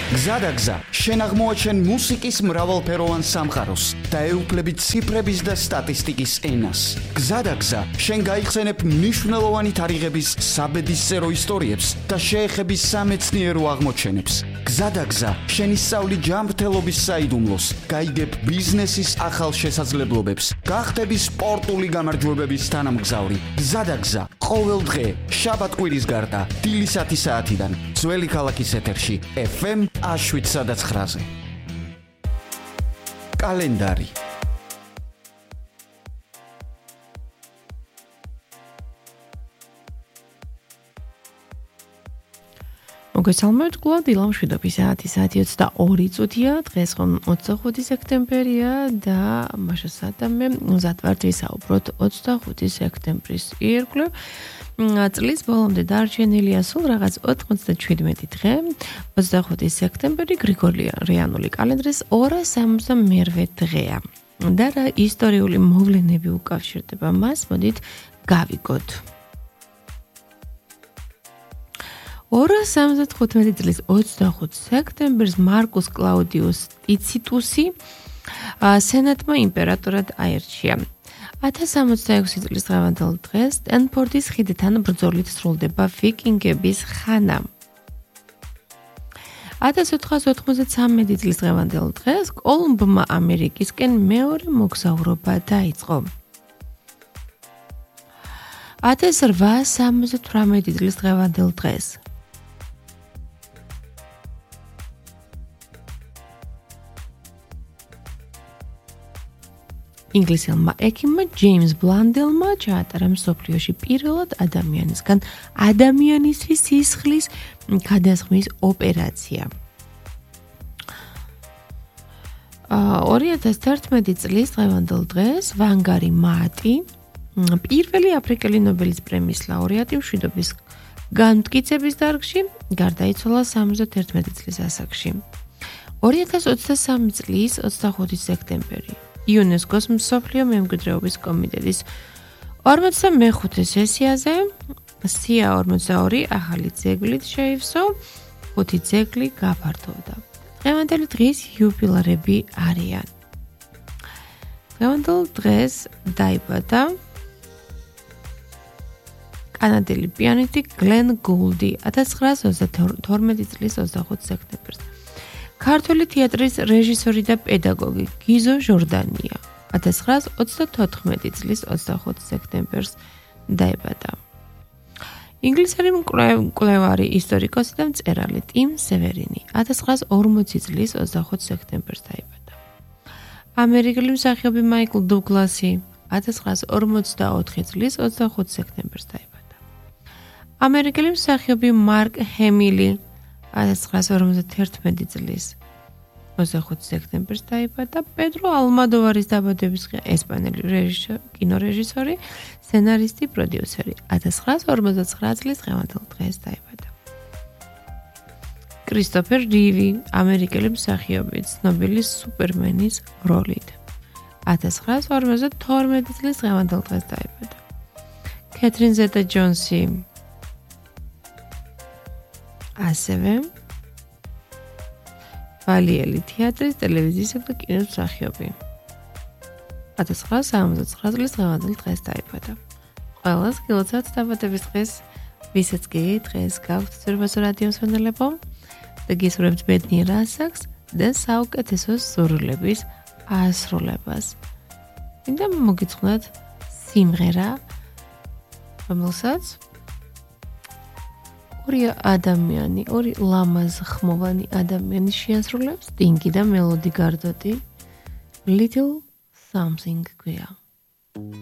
გზადაგზა, შენ აღმოაჩენ მუსიკის მრავალფეროვან სამყაროს და ეუფლები ციფრების და სტატისტიკის ენას. გზადაგზა, შენ გაიხსენებ მნიშვნელოვანი თარიღების საბედისწერო ისტორიებს და შეეხები სამეცნიერო აღმოჩენებს. გზადაგზა, შენ ისწავლი ჯანმრთელობის საიდუმლოს, გაიგებ ბიზნესის ახალ შესაძლებლობებს, გახდები სპორტული გამარჯვებების თანამგზავრი. გზადაგზა, ყოველ დღე, შაბათ-კვირის გარდა, დილის 10 საათიდან, ძველი ქალაქის ეთერში, FM აშვილსა და 9-ზე. კალენდარი. მოგესალმებით კლავ დილამ შვიდობის საათი 22 წუთია, დღეს 25 სექტემბერია და მაშა სადამე მზად ვართ ვისაუბროთ 25 სექტემბრის ირგვლივ. წლის ბოლომდე დარჩენილია სულ რაღაც 97 დღე. 25 სექტემბერი გრიგორიანული კალენდრის 268 დღეა. და რა ისტორიული მოვლენები უკავშირდება მას, მოდით გავიგოთ. 275 წლის 25 სექტემბერს მარკუს კლაუდიუს ტიციტუსი სენატმა იმპერატორად აერჩია. 1066 წლის დღევანდელ დღეს სტენფორდის ხიდთან ბრძოლით სრულდება ვიკინგების ხანა. 1493 წლის დღევანდელ დღეს კოლუმბმა ამერიკისკენ მეორე მოგზაურობა დაიწყო. 1878 წლის დღევანდელ დღეს ინგლისელმა ექიმმა ჯეიმს ბლანდელმა ჩაატარა მსოფლიოში პირველად ადამიანისგან ადამიანისთვის სისხლის გადასხმის ოპერაცია. 2011 წლის დღევანდელ დღეს ვანგარი მაატი, პირველი აფრიკელი ნობელის პრემიის ლაურეატი მშვიდობის განმტკიცების დარგში, გარდაიცვალა 71 წლის ასაკში. 2023 წლის 25 სექტემბერი იუნესკოს მსოფლიო მემკვიდრეობის კომიტეტის 45 სესიაზე სია 42 ახალი ძეგლით შეივსო, 5 ძეგლი გაფართოვდა. დღევანდელი დღის იუბილარები არიან. დღევანდელ დღეს დაიბადა კანადელი პიანისტი გლენ გოულდი 1932 წლის 25 სექტემბერს. ქართული თეატრის რეჟისორი და პედაგოგი გიზო ჟორდანია 1934 წლის 25 სექტემბერს დაიბადა. ინგლისელი მკვლევარი, ისტორიკოსი და მწერალი ტიმ სევერინი 1940 წლის 25 სექტემბერს დაიბადა. ამერიკელი მსახიობი მაიკლ დუგლასი 1944 წლის 25 სექტემბერს დაიბადა. ამერიკელი მსახიობი მარკ ჰემილი 1951 წლის 25 სექტემბერს დაიბადა. პედრო ალმოდოვარის დაბადების დღე ესპანელი კინორეჟისორი, სცენარისტი, პროდიუსერი 1959 წლის დღევანდელ დღეს დაიბადა. კრისტოფერ რივი, ამერიკელი მსახიობი, ცნობილი სუპერმენის როლით 1952 წლის დღევანდელ დღეს დაიბადა. კეთრინ ზეტა ჯონსი ასევე ვალიელი თეატრის, ტელევიზიისა და კინოს მსახიობი 1969 წლის დღევანდელ დღეს დაიბადა. ყველას გილოცავთ დაბადების დღეს, ვისაც კი დღეს გაქვთ ძვირფასო რადიო მსმენელებო და გისურვებთ ბედნიერ ასაკს და საუკეთესო სურვილების ასრულებას. მინდა მოგიწყვნათ სიმღერა, რომელსაც ორი ლამაზხმოვანი ადამიანი შეასრულებს, დინგი და მელოდი გარდოდი, Little Something გვია.